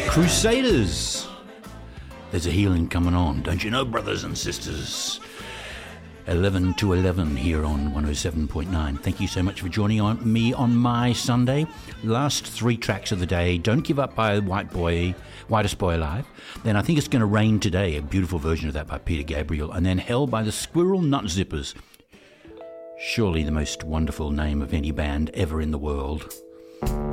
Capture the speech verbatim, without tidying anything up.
Crusaders. There's a healing coming on, don't you know, brothers and sisters? eleven to eleven here on one oh seven point nine. Thank you so much for joining on me on my Sunday. Last three tracks of the day. Don't Give Up by White Boy, Whitest Boy Alive. Then I think It's Gonna Rain Today, a beautiful version of that by Peter Gabriel. And then Hell by the Squirrel Nut Zippers. Surely the most wonderful name of any band ever in the world.